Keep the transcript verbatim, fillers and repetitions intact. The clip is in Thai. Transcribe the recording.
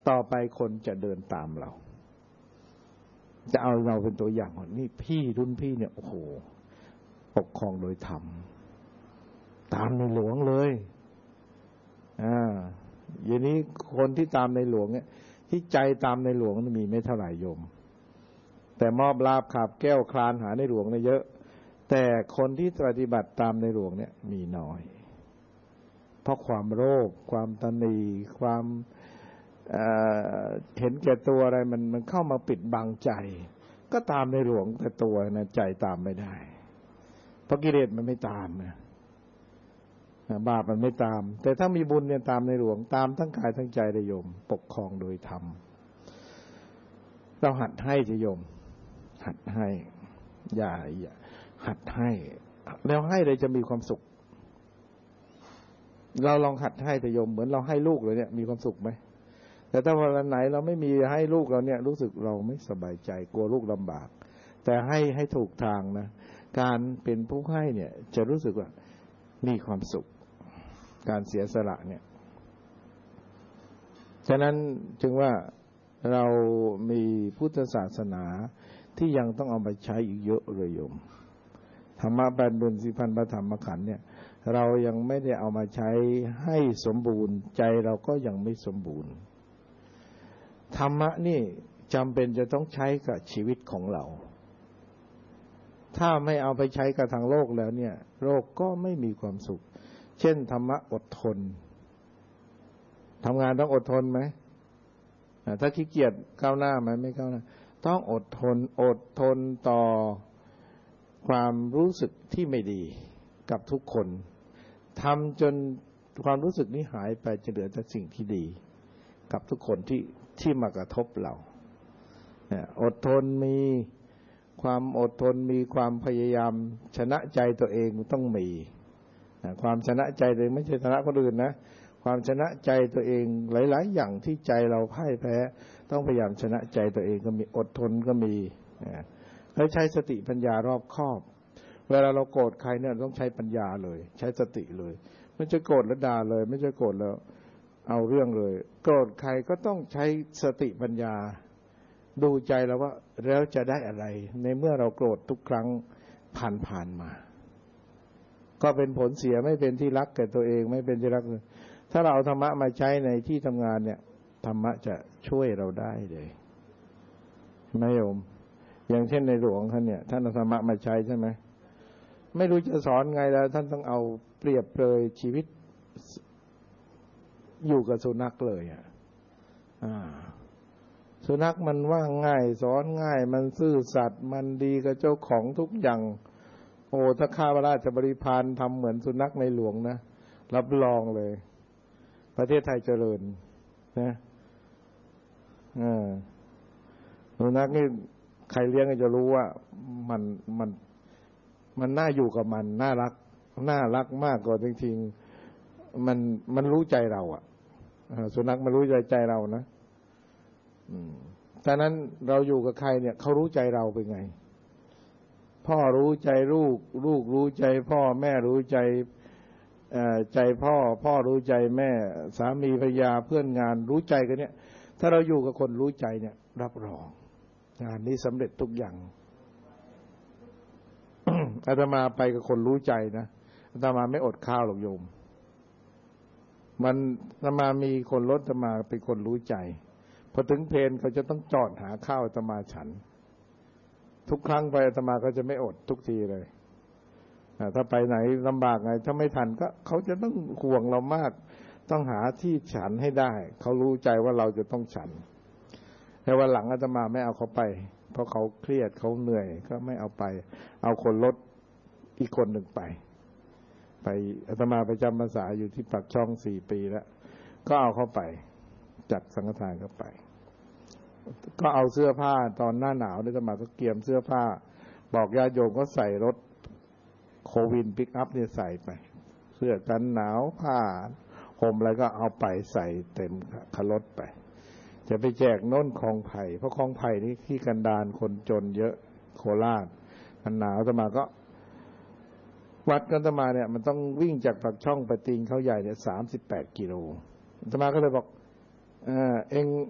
ต่อไปคนจะเดินตามเราจะเอาเราเป็นตัวอย่างว่านี่พี่รุ่นพี่เนี่ยโอ้โหปกครองโดยธรรมตามในหลวงเลยอ่าอย่างนี้คนที่ตามในหลวงเนี่ยที่ใจตามในหลวงมีไม่เท่าไหร่โยมแต่มอบลาภขับแก้วคลานหาในหลวงเนี่ยเยอะแต่คนที่ปฏิบัติตามในหลวงเนี่ยมีน้อยเพราะความโลภความตนีความเอ่อเห็นแก่ตัวอะไรมันมันเข้ามาปิดบังใจก็ตามในหลวงแต่ตัวนะใจตามไม่ได้เพราะกิเลสมันไม่ตามนะบาปมันไม่ตามแต่ถ้ามีบุญเนี่ยตามในหลวงตามทั้งกายทั้งใจเลยโยมปกครองโดยธรรมเราหัดให้จะโยมหัดให้อย่าอย่าหัดให้แล้วให้เลยจะมีความสุขเราลองหัดให้แต่โยมเหมือนเราให้ลูกเลยเนี่ยมีความสุขไหมแต่ถ้าวันไหนเราไม่มีให้ลูกเราเนี่ยรู้สึกเราไม่สบายใจกลัวลูกลำบากแต่ให้ให้ถูกทางนะการเป็นผู้ให้เนี่ยจะรู้สึกว่ามีความสุขการเสียสละเนี่ยฉะนั้นจึงว่าเรามีพุทธศาสนาที่ยังต้องเอาไปใช้อีกเยอะเลยโยมธรรมะแปดหมื่นสี่พันพระธรรมขันธ์เนี่ยเรายังไม่ได้เอามาใช้ให้สมบูรณ์ใจเราก็ยังไม่สมบูรณ์ธรรมะนี่จำเป็นจะต้องใช้กับชีวิตของเราถ้าไม่เอาไปใช้กับทางโลกแล้วเนี่ยโลกก็ไม่มีความสุขเช่นธรรมะอดทนทำงานต้องอดทนไหมถ้าขี้เกียจก้าวหน้าไหมไม่ก้าวหน้าต้องอดทนอดทนต่อความรู้สึกที่ไม่ดีกับทุกคนทำจนความรู้สึกนี้หายไปจะเหลือแต่สิ่งที่ดีกับทุกคนที่ที่มากระทบเราอดทนมีความอดทนมีความพยายามชนะใจตัวเองต้องมีความชนะใจตัวเองไม่ใช่ชนะคนอื่นนะความชนะใจตัวเองหลายๆอย่างที่ใจเราพ่ายแพ้ต้องพยายามชนะใจตัวเองก็มีอดทนก็มีให้ใช้สติปัญญารอบคอบเวลาเราโกรธใครเนี่ยต้องใช้ปัญญาเลยใช้สติเลยไม่ใช่โกรธแล้วด่าเลยไม่ใช่โกรธแล้วเอาเรื่องเลยโกรธใครก็ต้องใช้สติปัญญาดูใจแล้วว่าแล้วจะได้อะไรในเมื่อเราโกรธทุกครั้งผ่านผ่านมาก็เป็นผลเสียไม่เป็นที่รักแก่ตัวเองไม่เป็นที่รักเลยถ้าเราเอาธรรมะมาใช้ในที่ทำงานเนี่ยธรรมะจะช่วยเราได้เลยไม่โยมอย่างเช่นในหลวงท่านเนี่ยท่านเอาธรรมะมาใช้ใช่ไหมไม่รู้จะสอนไงแล้วท่านต้องเอาเปรียบเลยชีวิตอยู่กับสุนัขเลยอ่ะสุนัขมันว่าง่ายสอนง่ายมันซื่อสัตย์มันดีกับเจ้าของทุกอย่างโอ้ถ้าข้าพระราชบริพารทำเหมือนสุนัขในหลวงนะรับรองเลยประเทศไทยเจริญนะสุนัขนี่ใครเลี้ยงก็จะรู้ว่ามันมันมันน่าอยู่กับมันน่ารักน่ารักมากกว่าจริงๆมันมันรู้ใจเราอ่ะสุนัขมันรู้ใจใจเรานะฉะนั้นเราอยู่กับใครเนี่ยเขารู้ใจเราเป็นไงพ่อรู้ใจลูกลูกรู้ใจพ่อแม่รู้ใจใจพ่อพ่อรู้ใจแม่สามีภรรยาเพื่อนงานรู้ใจกันเนี่ยถ้าเราอยู่กับคนรู้ใจเนี่ยรับรองงานนี้สำเร็จทุกอย่าง อาตมาไปกับคนรู้ใจนะอาตมาไม่อดข้าวหรอกโยมมันอาตมามีคนรถอาตมาเป็นคนรู้ใจพอถึงเพลนเขาจะต้องจอดหาข้าวอาตมาฉันทุกครั้งไปอาตมาก็จะไม่อดทุกทีเลยถ้าไปไหนลำบากไงถ้าไม่ทันก็เขาจะต้องห่วงเรามากต้องหาที่ฉันให้ได้เขารู้ใจว่าเราจะต้องฉันแต่วันหลังอาตมาไม่เอาเขาไปเพราะเขาเครียดเขาเหนื่อยก็ไม่เอาไปเอาคนรถอีกคนหนึ่งไปไปอาตมาไปจำพรรษาอยู่ที่ปากช่องสี่ปีแล้วก็เอาเขาไปจัดสังฆทานเข้าไปก็เอาเสื้อผ้าตอนหน้าหนาวอาตมาก็เกียมเสื้อผ้าบอกญาติโยมก็ใส่รถโควินปิกอัพเนี่ยใส่ไปเสื้อกันหนาวผ้าห่มอะไรก็เอาไปใส่เต็มคันรถไปจะไปแจกโน่นคลองไผ่เพราะคลองไผ่นี่ที่กันดารคนจนเยอะโคราชมันหนาวอาตมาก็วัดกันอาตมาเนี่ยมันต้องวิ่งจากปากช่องไปตีนเขาใหญ่เนี่ยสามสิบแปดกิโลอาตมาก็เลยบอกเออเอง